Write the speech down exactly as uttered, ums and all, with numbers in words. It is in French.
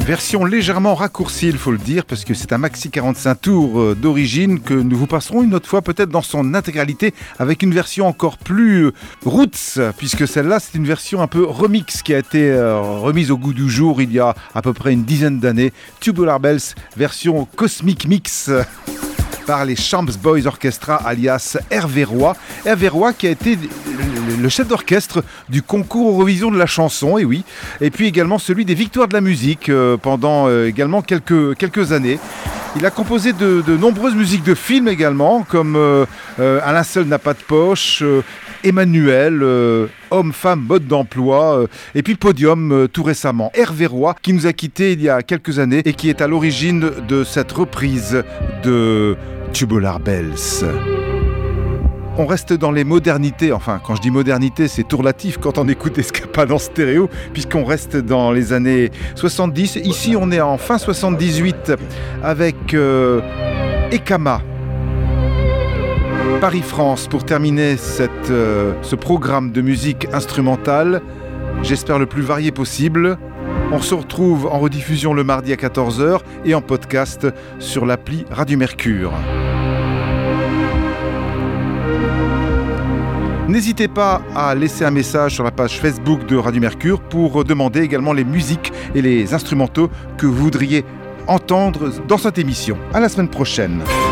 Version légèrement raccourcie, il faut le dire, parce que c'est un maxi quarante-cinq tours d'origine que nous vous passerons une autre fois, peut-être dans son intégralité, avec une version encore plus roots, puisque celle-là, c'est une version un peu remix qui a été euh, remise au goût du jour il y a à peu près une dizaine d'années. Tubular Bells, version Cosmic Mix par les Champs Boys Orchestra, alias Hervé Roy. Hervé Roy qui a été le chef d'orchestre du concours Eurovision de la chanson, et oui, et puis également celui des victoires de la musique euh, pendant euh, également quelques, quelques années. Il a composé de, de nombreuses musiques de films également, comme euh, euh, Un linceul n'a pas de poche, euh, Emmanuel, euh, Homme, femme, mode d'emploi, euh, et puis Podium euh, tout récemment. Hervé Roy, qui nous a quittés il y a quelques années et qui est à l'origine de cette reprise de Tubular Bells. On reste dans les modernités, enfin quand je dis modernité c'est tourlatif quand on écoute Escapade en stéréo, puisqu'on reste dans les années soixante-dix. Ici on est en fin soixante-dix-huit avec euh, Ekama, Paris-France, pour terminer cette, euh, ce programme de musique instrumentale, j'espère le plus varié possible. On se retrouve en rediffusion le mardi à quatorze heures et en podcast sur l'appli Radio Mercure. N'hésitez pas à laisser un message sur la page Facebook de Radio Mercure pour demander également les musiques et les instrumentaux que vous voudriez entendre dans cette émission. À la semaine prochaine.